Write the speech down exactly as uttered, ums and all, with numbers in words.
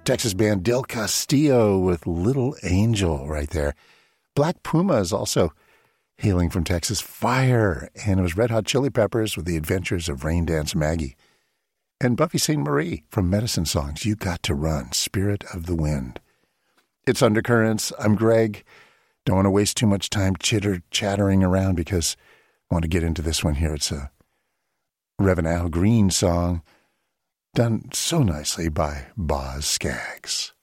Texas band Del Castillo with Little Angel right there. Black Puma is also hailing from Texas. Fire. And it was Red Hot Chili Peppers with The Adventures of Rain Dance Maggie. And Buffy Sainte Marie from Medicine Songs, You Got to Run, Spirit of the Wind. It's Undercurrents. I'm Greg. Don't want to waste too much time chitter chattering around because I want to get into this one here. It's a Reverend Al Green song done so nicely by Boz Scaggs.